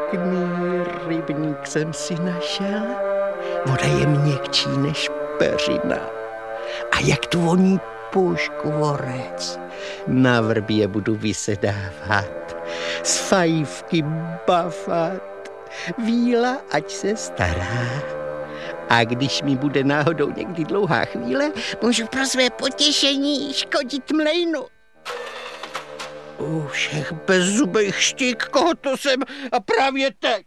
Pěkný rybník jsem si našel. Voda je měkčí než peřina. A jak tu voní puškvorec. Na vrbě budu vysedávat, z fajfky bafat, víla, ať se stará. A když mi bude náhodou někdy dlouhá chvíle, můžu pro své potěšení škodit mlejnu. Všech bezzubejch štík, koho to jsem a právě teď.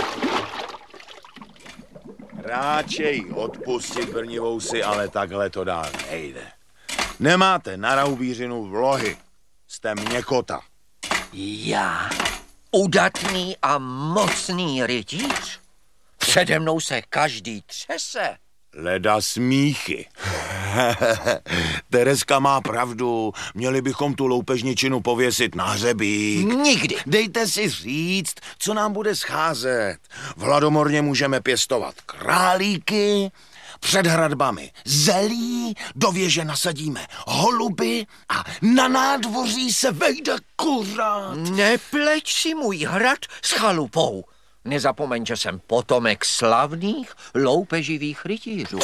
Ráčej odpustit Brnivousy, ale takhle to dál nejde. Nemáte na Raubířinu vlohy. Jste měkota. Já, udatný a mocný rytíř? Přede mnou se každý třese. Leda smíchy. Tereska má pravdu. Měli bychom tu loupežničinu pověsit na hřebík. Nikdy. Dejte si říct, co nám bude scházet. V Hladomorně můžeme pěstovat králíky, před hradbami zelí, do věže nasadíme holuby a na nádvoří se vejde kuřát. Nepleč si můj hrad s chalupou. Nezapomeň, že jsem potomek slavných loupeživých rytířů.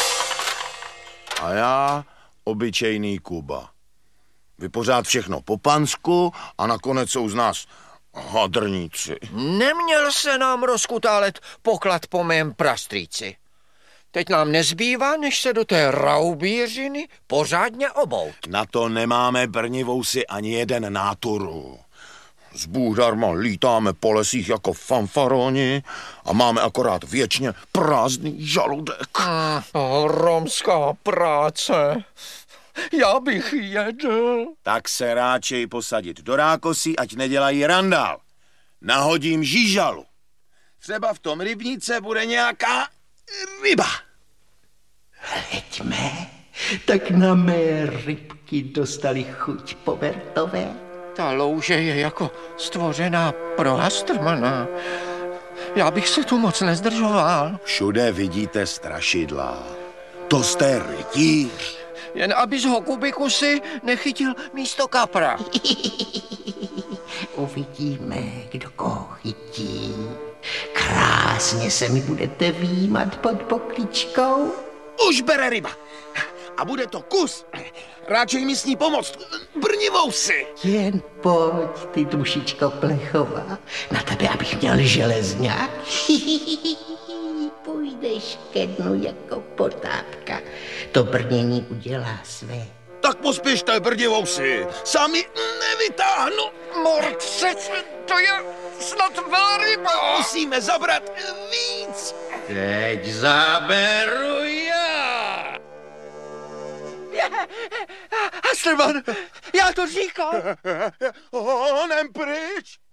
A já obyčejný Kuba. Vy pořád všechno po pansku a nakonec jsou z nás hadrníci. Neměl se nám rozkutálet poklad po mém prastrýci. Teď nám nezbývá, než se do té Raubířiny pořádně obout. Na to nemáme Brnivousy ani jeden náturu. Z Bůh darma lítáme po lesích jako fanfaroni a máme akorát věčně prázdný žaludek. Romská práce. Já bych jedl. Tak se ráčej posadit do rákosí, ať nedělají randál. Nahodím žížalu. Třeba v tom rybníce bude nějaká ryba. Hleďme, tak na mé rybky dostali chuť povertové. Ta louže je jako stvořená pro hastrmana. Já bych se tu moc nezdržoval. Všude vidíte strašidla. To jste rytíř. Jen abys ho, Kubikusy, nechytil místo kapra. Uvidíme, kdo koho chytí. Krásně se mi budete výjímat pod pokličkou. Už bere ryba. A bude to kus. Ráčej mi s ní pomoct. Brnivousy. Jen pojď, ty dušičko plechová. Na tebe, abych měl železňák. Půjdeš ke dnu jako potápka. To brnění udělá své. Tak pospěšte, Brnivousy. Sami nevytáhnu. Mordce, to je snad velryba. Musíme zabrat víc. Teď zaberu já. Hastrman, já to říkám. Honem pryč.